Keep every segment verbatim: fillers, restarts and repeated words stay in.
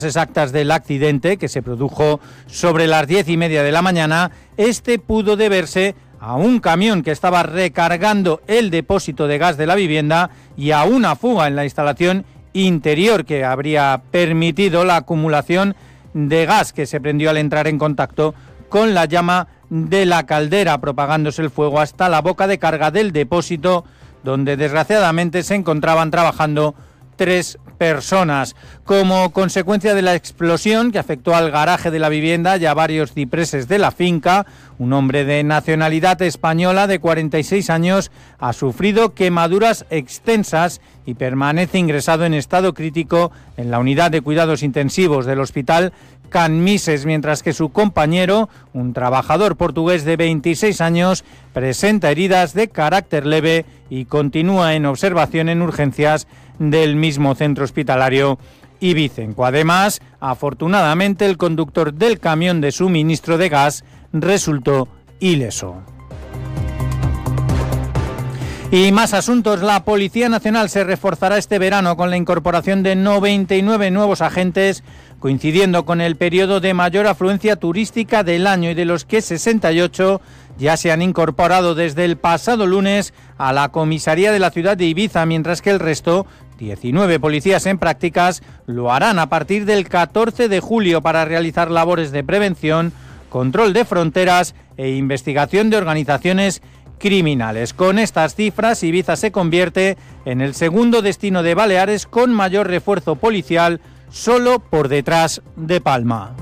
exactas del accidente, que se produjo sobre las diez y media de la mañana, este pudo deberse a un camión que estaba recargando el depósito de gas de la vivienda y a una fuga en la instalación interior que habría permitido la acumulación de gas que se prendió al entrar en contacto con la llama de la caldera, propagándose el fuego hasta la boca de carga del depósito, donde desgraciadamente se encontraban trabajando tres personas. Como consecuencia de la explosión que afectó al garaje de la vivienda y a varios cipreses de la finca, un hombre de nacionalidad española de cuarenta y seis años ha sufrido quemaduras extensas y permanece ingresado en estado crítico en la unidad de cuidados intensivos del hospital Can Mises, mientras que su compañero, un trabajador portugués de veintiséis años, presenta heridas de carácter leve y continúa en observación en urgencias del mismo centro hospitalario Ibicenco. Además, afortunadamente, el conductor del camión de suministro de gas resultó ileso. Y más asuntos. La Policía Nacional se reforzará este verano con la incorporación de noventa y nueve nuevos agentes, coincidiendo con el periodo de mayor afluencia turística del año, y de los que sesenta y ocho ya se han incorporado desde el pasado lunes a la comisaría de la ciudad de Ibiza, mientras que el resto, diecinueve policías en prácticas, lo harán a partir del catorce de julio para realizar labores de prevención, control de fronteras e investigación de organizaciones criminales. Con estas cifras, Ibiza se convierte en el segundo destino de Baleares con mayor refuerzo policial, solo por detrás de Palma.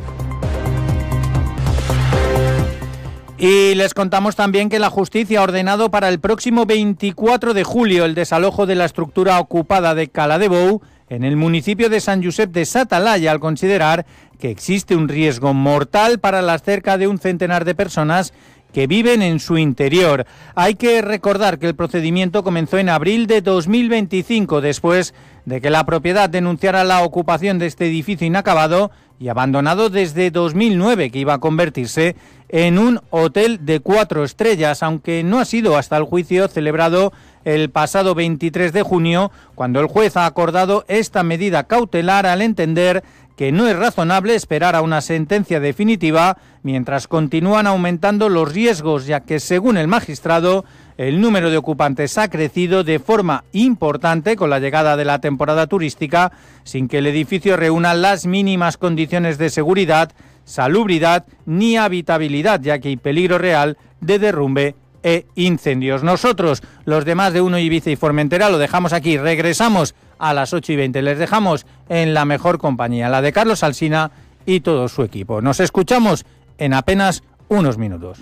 Y les contamos también que la justicia ha ordenado para el próximo veinticuatro de julio el desalojo de la estructura ocupada de Cala de Bou en el municipio de San Josep de Satalaya, al considerar que existe un riesgo mortal para las cerca de un centenar de personas que viven en su interior. Hay que recordar que el procedimiento comenzó en abril de dos mil veinticinco, después de que la propiedad denunciara la ocupación de este edificio inacabado y abandonado desde dos mil nueve, que iba a convertirse en un hotel de cuatro estrellas, aunque no ha sido hasta el juicio celebrado el pasado veintitrés de junio, cuando el juez ha acordado esta medida cautelar al entender que no es razonable esperar a una sentencia definitiva mientras continúan aumentando los riesgos, ya que, según el magistrado, el número de ocupantes ha crecido de forma importante con la llegada de la temporada turística, sin que el edificio reúna las mínimas condiciones de seguridad, salubridad ni habitabilidad, ya que hay peligro real de derrumbe e incendios. Nosotros, los demás de Uno Ibiza y Formentera, lo dejamos aquí. Regresamos a las ocho y veinte. Les dejamos en la mejor compañía, la de Carlos Alsina y todo su equipo. Nos escuchamos en apenas unos minutos.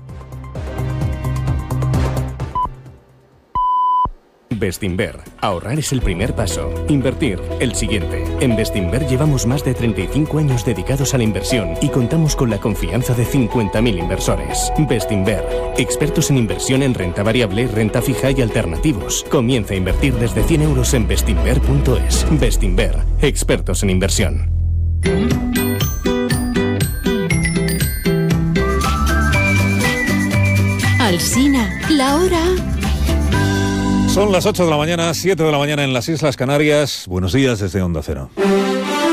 Bestinver. Ahorrar es el primer paso. Invertir, el siguiente. En Bestinver llevamos más de treinta y cinco años dedicados a la inversión y contamos con la confianza de cincuenta mil inversores. Bestinver. Expertos en inversión en renta variable, renta fija y alternativos. Comienza a invertir desde cien euros en bestinver punto es. Bestinver. Expertos en inversión. Alsina, la hora. Son las ocho de la mañana, siete de la mañana en las Islas Canarias. Buenos días desde Onda Cero.